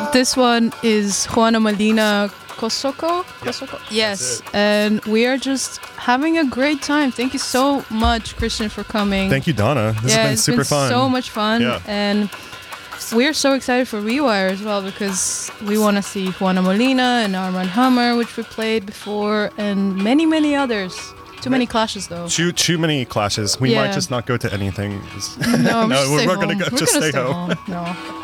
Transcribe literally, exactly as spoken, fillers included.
This one is Juana Molina Kosoko. Kosoko? Yes. And we are just having a great time. Thank you so much, Christian, for coming. Thank you, Donna. This yeah, has been it's super been fun. So much fun. Yeah. And we're so excited for Rewire as well because we want to see Juana Molina and Armand Hammer, which we played before, and many, many others. Too many clashes, though. Too too many clashes. We Yeah. might just not go to anything. No, no we're, we're, we're going to go. We're Just gonna stay home. home. No.